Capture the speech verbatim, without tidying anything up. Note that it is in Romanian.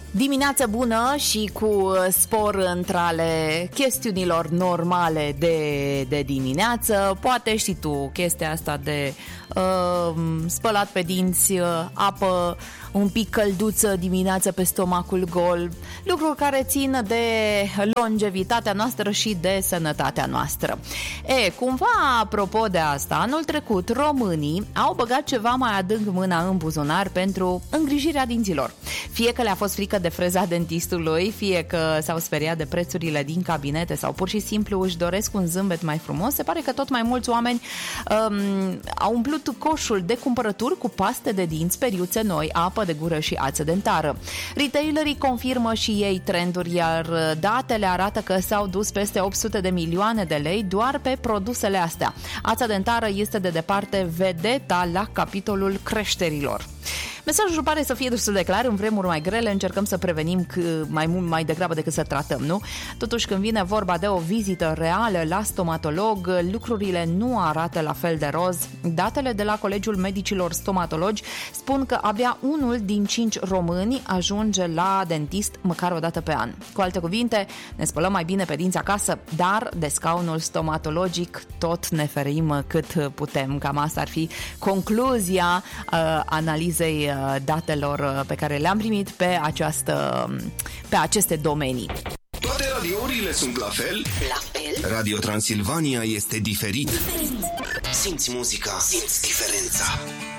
Dimineață bună și cu spor între ale chestiunilor normale de, de dimineață. Poate știi tu chestia asta de uh, spălat pe dinți, uh, apă un pic călduță dimineața pe stomacul gol, lucruri care țin de longevitatea noastră și de sănătatea noastră. E, cumva, apropo de asta, anul trecut românii au băgat ceva mai adânc mâna în buzunar pentru îngrijirea dinților. Fie că le-a fost frică de freza dentistului, fie că s-au speriat de prețurile din cabinete sau pur și simplu își doresc un zâmbet mai frumos, se pare că tot mai mulți oameni um, au umplut coșul de cumpărături cu paste de dinți, periuțe noi, apă de gură și ață dentară. Retailerii confirmă și ei trenduri, iar datele arată că s-au dus peste opt sute de milioane de lei doar pe produsele astea. Ața dentară este de departe vedeta la capitolul creșterilor. Mesajul pare să fie destul de clar. În vremuri mai grele încercăm să prevenim mai mult, mai degrabă decât să tratăm, nu? Totuși, când vine vorba de o vizită reală la stomatolog, lucrurile nu arată la fel de roz. Datele de la Colegiul Medicilor Stomatologi spun că abia unul din cinci români ajunge la dentist măcar o dată pe an. Cu alte cuvinte, ne spălăm mai bine pe dinți acasă, dar de scaunul stomatologic tot ne ferim cât putem. Cam asta ar fi concluzia uh, analizei datelor pe care le-am primit pe, această, pe aceste domenii. Toate radiourile sunt la fel? La fel? Radio Transilvania este diferit. Diferit. Simți muzica, simți diferența.